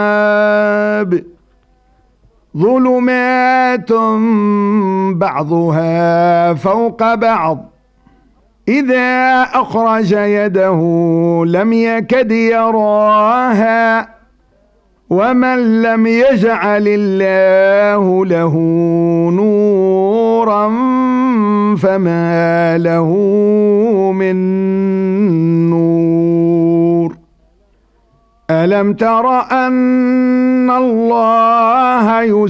ظُلُمَاتٌ بَعْضُهَا فَوْقَ بَعْضٍ إِذَا أَخْرَجَ يَدَهُ لَمْ يَكَدْ يَرَاهَا وَمَن لَّمْ يَجْعَلِ اللَّهُ لَهُ نُورًا فَمَا لَهُ مِن نُّورٍ أَلَمْ تَرَ أَنَّ اللَّهَ